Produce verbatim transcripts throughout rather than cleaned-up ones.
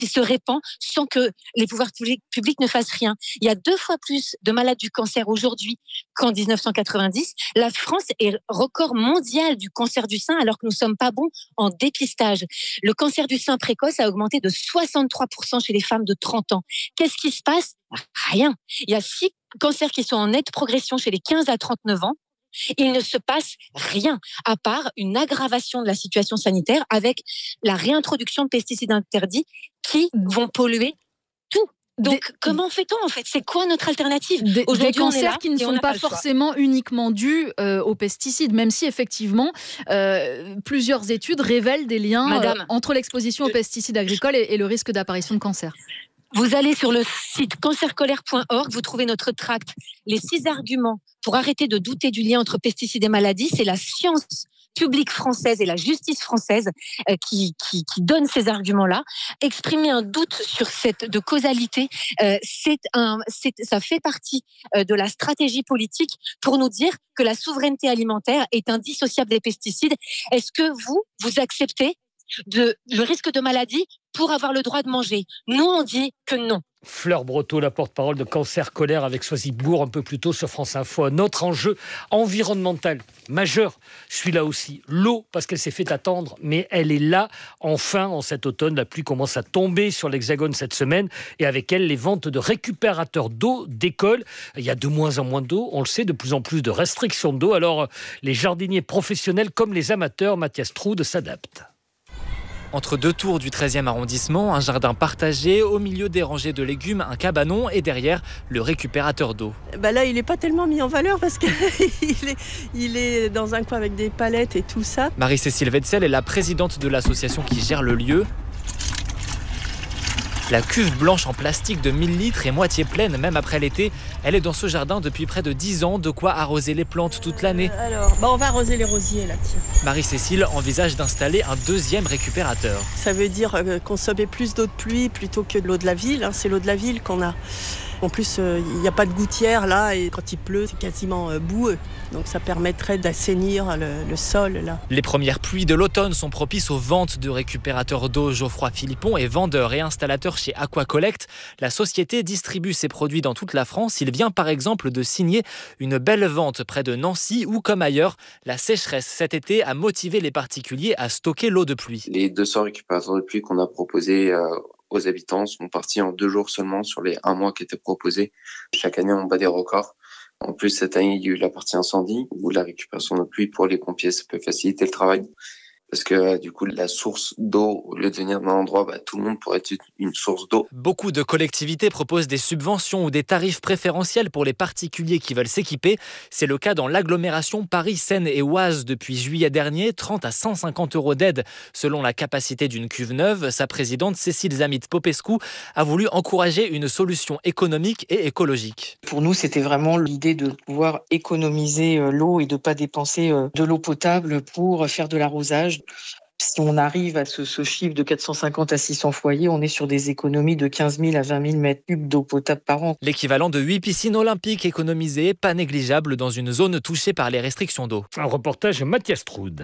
qui se répand sans que les pouvoirs publics ne fassent rien. Il y a deux fois plus de malades du cancer aujourd'hui qu'en dix-neuf cent quatre-vingt-dix. La France est record mondial du cancer du sein alors que nous ne sommes pas bons en dépistage. Le cancer du sein précoce a augmenté de soixante-trois pour cent chez les femmes de trente ans. Qu'est-ce qui se passe ? Rien. Il y a six cancers qui sont en nette progression chez les quinze à trente-neuf ans. Il ne se passe rien, à part une aggravation de la situation sanitaire avec la réintroduction de pesticides interdits qui vont polluer tout. Donc, des, comment fait-on en fait ? C'est quoi notre alternative ? Des, des cancers qui ne sont pas, pas forcément uniquement dus euh, aux pesticides, même si effectivement euh, plusieurs études révèlent des liens Madame, euh, entre l'exposition aux pesticides agricoles et, et le risque d'apparition de cancer. Vous allez sur le site cancercolère point org, vous trouvez notre tract. Les six arguments pour arrêter de douter du lien entre pesticides et maladies, c'est la science publique française et la justice française euh, qui, qui, qui donne ces arguments-là. Exprimer un doute sur cette de causalité, euh, c'est un, c'est, ça fait partie euh, de la stratégie politique pour nous dire que la souveraineté alimentaire est indissociable des pesticides. Est-ce que vous, vous acceptez de, le risque de maladie pour avoir le droit de manger ? Nous, on dit que non. Fleur Breteau, la porte-parole de Cancer Colère avec Soisy-Bourg un peu plus tôt sur France Info. Un autre enjeu environnemental majeur, celui-là aussi. L'eau, parce qu'elle s'est fait attendre, mais elle est là, enfin, en cet automne. La pluie commence à tomber sur l'Hexagone cette semaine et avec elle, les ventes de récupérateurs d'eau décollent. Il y a de moins en moins d'eau, on le sait, de plus en plus de restrictions d'eau. Alors, les jardiniers professionnels comme les amateurs, Mathias Troude, s'adaptent. Entre deux tours du treizième arrondissement, un jardin partagé, au milieu des rangées de légumes, un cabanon et derrière, le récupérateur d'eau. Bah là, il n'est pas tellement mis en valeur parce qu'il est, il est dans un coin avec des palettes et tout ça. Marie-Cécile Wetzel est la présidente de l'association qui gère le lieu. La cuve blanche en plastique de mille litres est moitié pleine, même après l'été. Elle est dans ce jardin depuis près de dix ans, de quoi arroser les plantes toute l'année. Euh, alors, bah on va arroser les rosiers là, tiens. Marie-Cécile envisage d'installer un deuxième récupérateur. Ça veut dire euh, consommer plus d'eau de pluie plutôt que de l'eau de la ville. Hein. C'est l'eau de la ville qu'on a. En plus, il euh, n'y a pas de gouttière là et quand il pleut, c'est quasiment euh, boueux. Donc ça permettrait d'assainir le, le sol là. Les premières pluies de l'automne sont propices aux ventes de récupérateurs d'eau. Geoffroy Philippon est vendeur et installateur chez Aquacollect. La société distribue ses produits dans toute la France. Il vient par exemple de signer une belle vente près de Nancy où, comme ailleurs, la sécheresse cet été a motivé les particuliers à stocker l'eau de pluie. Les deux cents récupérateurs de pluie qu'on a proposés euh, aux habitants sont partis en deux jours seulement sur les un mois qui étaient proposés. Chaque année, on bat des records. En plus, cette année, il y a eu la partie incendie où la récupération de pluie pour les pompiers, ça peut faciliter le travail. Parce que du coup, la source d'eau, au lieu de venir d'un endroit, bah, tout le monde pourrait être une source d'eau. Beaucoup de collectivités proposent des subventions ou des tarifs préférentiels pour les particuliers qui veulent s'équiper. C'est le cas dans l'agglomération Paris, Seine et Oise depuis juillet dernier. trente à cent cinquante euros d'aide selon la capacité d'une cuve neuve. Sa présidente, Cécile Zamit-Popescu, a voulu encourager une solution économique et écologique. Pour nous, c'était vraiment l'idée de pouvoir économiser l'eau et de ne pas dépenser de l'eau potable pour faire de l'arrosage. Si on arrive à ce, ce chiffre de quatre cent cinquante à six cents foyers, on est sur des économies de quinze mille à vingt mille mètres cubes d'eau potable par an. L'équivalent de huit piscines olympiques économisées, pas négligeable dans une zone touchée par les restrictions d'eau. Un reportage Mathias Troude.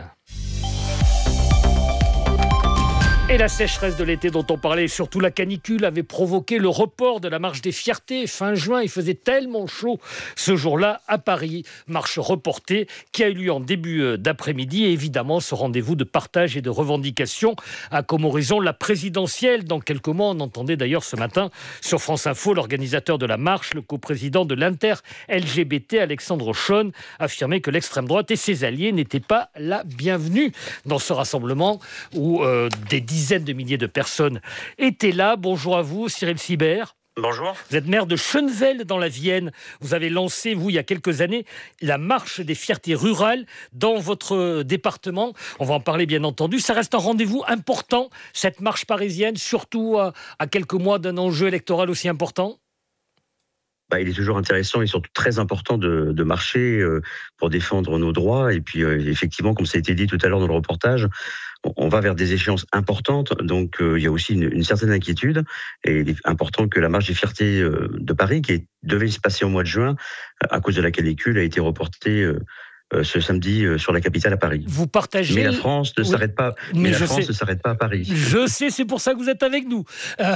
Et la sécheresse de l'été dont on parlait, et surtout la canicule, avait provoqué le report de la marche des fiertés. Fin juin, il faisait tellement chaud ce jour-là à Paris. Marche reportée qui a eu lieu en début d'après-midi. Et évidemment, ce rendez-vous de partage et de revendication a comme horizon la présidentielle. Dans quelques mois, on entendait d'ailleurs ce matin sur France Info l'organisateur de la marche, le coprésident de l'Inter-L G B T, Alexandre Chaune, affirmait que l'extrême droite et ses alliés n'étaient pas la bienvenue dans ce rassemblement où euh, des dizaines de milliers de personnes étaient là. Bonjour à vous, Cyril Sibert. Bonjour. Vous êtes maire de Schönefeld dans la Vienne. Vous avez lancé, vous, il y a quelques années, la marche des fiertés rurales dans votre département. On va en parler, bien entendu. Ça reste un rendez-vous important, cette marche parisienne, surtout à, à quelques mois d'un enjeu électoral aussi important. Bah, il est toujours intéressant et surtout très important de, de marcher euh, pour défendre nos droits. Et puis, euh, effectivement, comme ça a été dit tout à l'heure dans le reportage, on, on va vers des échéances importantes. Donc, euh, il y a aussi une, une certaine inquiétude. Et il est important que la marche des fiertés euh, de Paris, qui est, devait se passer au mois de juin, à cause de la canicule, a été reportée euh, euh, ce samedi euh, sur la capitale à Paris. Vous partagez... Mais la France ne oui. s'arrête pas. Mais, mais la France sais. ne s'arrête pas à Paris. Je sais, c'est pour ça que vous êtes avec nous. Euh,